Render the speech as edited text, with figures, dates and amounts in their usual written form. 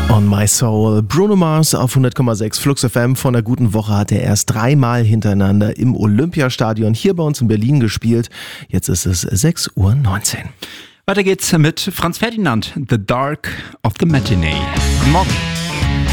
On My Soul, Bruno Mars auf 100,6 Flux FM. Von einer guten Woche hat er erst 3-mal hintereinander im Olympiastadion hier bei uns in Berlin gespielt. Jetzt ist es 6:19 Uhr. Weiter geht's mit Franz Ferdinand, The Dark of the Matinee. Guten Morgen.